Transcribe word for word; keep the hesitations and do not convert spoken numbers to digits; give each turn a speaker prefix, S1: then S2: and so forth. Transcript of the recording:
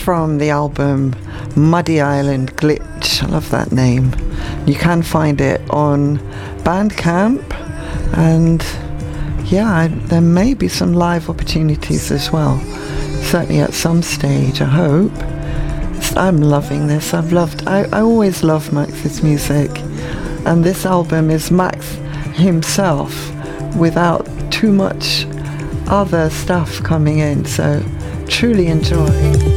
S1: from the album Muddy Island Glitch. I love that name. You can find it on Bandcamp, and yeah, I, there may be some live opportunities as well. Certainly at some stage, I hope. It's, I'm loving this. I've loved, I, I always love Max's music. And this album is Max himself without too much other stuff coming in. So truly enjoy.